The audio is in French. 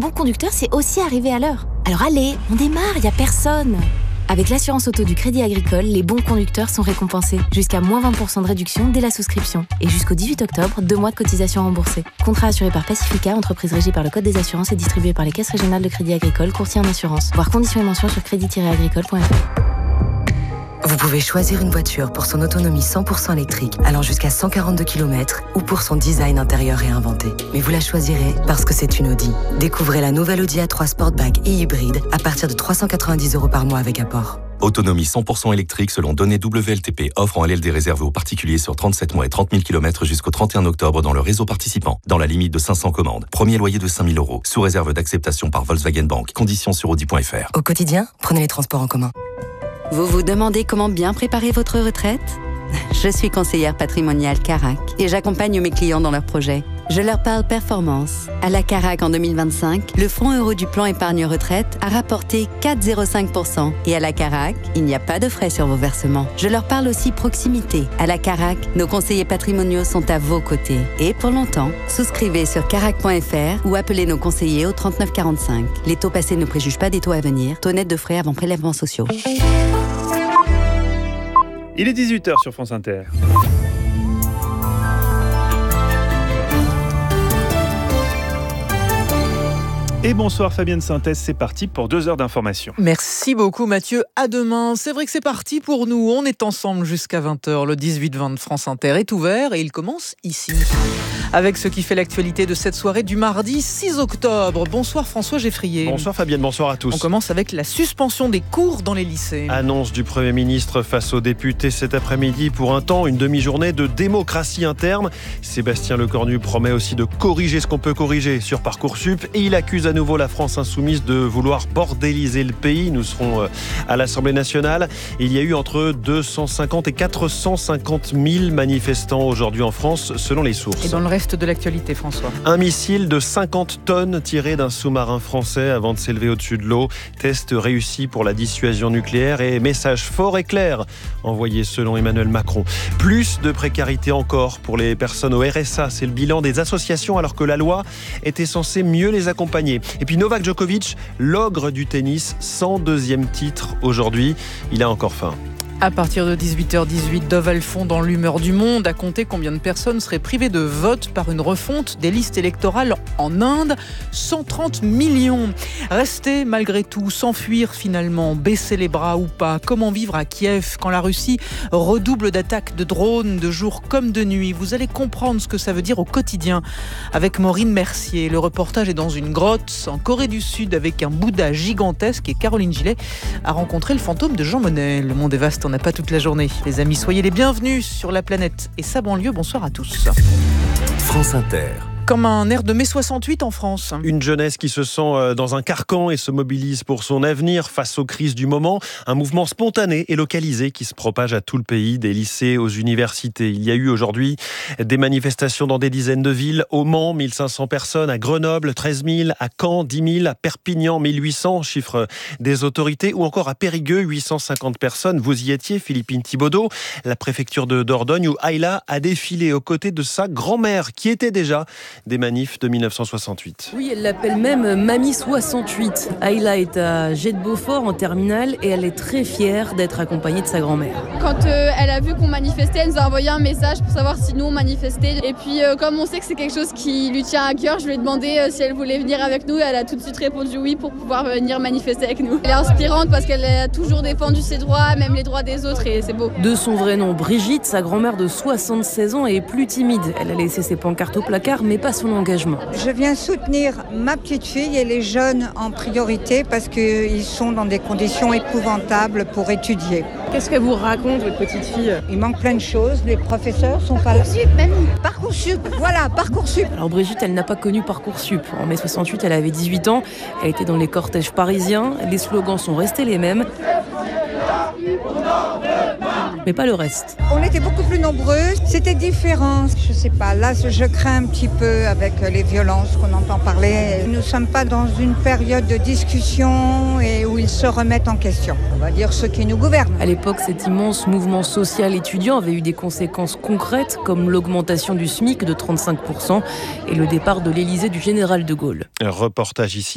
bon conducteur, c'est aussi arriver à l'heure. Alors allez, on démarre, y a personne. Avec l'assurance auto du Crédit Agricole, les bons conducteurs sont récompensés. Jusqu'à moins 20% de réduction dès la souscription. Et jusqu'au 18 octobre, 2 mois de cotisation remboursée. Contrat assuré par Pacifica, entreprise régie par le Code des assurances et distribué par les caisses régionales de Crédit Agricole, courtier en assurance. Voir conditions et mentions sur crédit-agricole.fr. Vous pouvez choisir une voiture pour son autonomie 100% électrique, allant jusqu'à 142 km, ou pour son design intérieur réinventé. Mais vous la choisirez parce que c'est une Audi. Découvrez la nouvelle Audi A3 Sportback et hybride à partir de 390 € par mois avec apport. Autonomie 100% électrique selon données WLTP, offre en LLD réservée aux particuliers sur 37 mois et 30 000 km jusqu'au 31 octobre dans le réseau participant, dans la limite de 500 commandes. Premier loyer de 5 000 €, sous réserve d'acceptation par Volkswagen Bank. Conditions sur audi.fr. Au quotidien, prenez les transports en commun. Vous vous demandez comment bien préparer votre retraite ? Je suis conseillère patrimoniale Carac et j'accompagne mes clients dans leurs projets. Je leur parle performance. À la Carac en 2025, le fonds euro du plan épargne retraite a rapporté 4,05%. Et à la Carac, il n'y a pas de frais sur vos versements. Je leur parle aussi proximité. À la Carac, nos conseillers patrimoniaux sont à vos côtés. Et pour longtemps, souscrivez sur carac.fr ou appelez nos conseillers au 39 45. Les taux passés ne préjugent pas des taux à venir. Taux net de frais avant prélèvements sociaux. Il est 18h sur France Inter. Et bonsoir Fabienne Synthèse, c'est parti pour 2 heures d'information. Merci beaucoup Mathieu, à demain. C'est vrai que c'est parti pour nous, on est ensemble jusqu'à 20h. Le 18-20 de France Inter est ouvert et il commence ici. Avec ce qui fait l'actualité de cette soirée du mardi 6 octobre. Bonsoir François Geffrier. Bonsoir Fabienne, bonsoir à tous. On commence avec la suspension des cours dans les lycées. Annonce du Premier ministre face aux députés cet après-midi pour un temps, une demi-journée de démocratie interne. Sébastien Lecornu promet aussi de corriger ce qu'on peut corriger sur Parcoursup et il accuse à nouveau la France insoumise de vouloir bordéliser le pays. Nous serons à l'Assemblée nationale. Il y a eu entre 250 et 450 000 manifestants aujourd'hui en France, selon les sources. Et dans le reste de l'actualité, François ? Un missile de 50 tonnes tiré d'un sous-marin français avant de s'élever au-dessus de l'eau. Test réussi pour la dissuasion nucléaire et message fort et clair envoyé selon Emmanuel Macron. Plus de précarité encore pour les personnes au RSA. C'est le bilan des associations alors que la loi était censée mieux les accompagner. Et puis Novak Djokovic, l'ogre du tennis, 102e titre aujourd'hui. Il a encore faim. À partir de 18h18, Dove Alphon dans l'humeur du monde a compté combien de personnes seraient privées de vote par une refonte des listes électorales en Inde. 130 millions. Rester malgré tout, s'enfuir finalement, baisser les bras ou pas. Comment vivre à Kiev quand la Russie redouble d'attaques de drones de jour comme de nuit. Vous allez comprendre ce que ça veut dire au quotidien avec Maureen Mercier. Le reportage est dans une grotte en Corée du Sud avec un Bouddha gigantesque et Caroline Gillet a rencontré le fantôme de Jean Monnet. Le monde est vaste. On n'a pas toute la journée. Les amis, soyez les bienvenus sur la planète et sa banlieue. Bonsoir à tous. France Inter. Comme un air de mai 68 en France. Une jeunesse qui se sent dans un carcan et se mobilise pour son avenir face aux crises du moment. Un mouvement spontané et localisé qui se propage à tout le pays, des lycées aux universités. Il y a eu aujourd'hui des manifestations dans des dizaines de villes. Au Mans, 1500 personnes. À Grenoble, 13 000. À Caen, 10 000. À Perpignan, 1800, chiffre des autorités. Ou encore à Périgueux, 850 personnes. Vous y étiez, Philippine Thibaudot, la préfecture de Dordogne, où Ayla a défilé aux côtés de sa grand-mère, qui était déjà des manifs de 1968. Oui, elle l'appelle même Mamie 68. Ayla est à Jet de Beaufort en terminale et elle est très fière d'être accompagnée de sa grand-mère. Quand elle a vu qu'on manifestait, elle nous a envoyé un message pour savoir si nous on manifestait. Et puis comme on sait que c'est quelque chose qui lui tient à cœur, je lui ai demandé si elle voulait venir avec nous. Elle a tout de suite répondu oui pour pouvoir venir manifester avec nous. Elle est inspirante parce qu'elle a toujours défendu ses droits, même les droits des autres, et c'est beau. De son vrai nom, Brigitte, sa grand-mère de 76 ans est plus timide. Elle a laissé ses pancartes au placard, mais pas son engagement. Je viens soutenir ma petite fille et les jeunes en priorité parce qu'ils sont dans des conditions épouvantables pour étudier. Qu'est-ce qu'elle vous raconte, votre petite fille ? Il manque plein de choses, les professeurs sont pas là. Parcoursup, même. Parcoursup, voilà, Parcoursup. Alors Brigitte, elle n'a pas connu Parcoursup. En mai 68, elle avait 18 ans, elle était dans les cortèges parisiens, les slogans sont restés les mêmes. Mais pas le reste. On était beaucoup plus nombreux, c'était différent. Je sais pas, là je crains un petit peu avec les violences qu'on entend parler. Nous ne sommes pas dans une période de discussion et où ils se remettent en question. On va dire ceux qui nous gouvernent. À l'époque, cet immense mouvement social étudiant avait eu des conséquences concrètes comme l'augmentation du SMIC de 35% et le départ de l'Élysée du général de Gaulle. Un reportage ici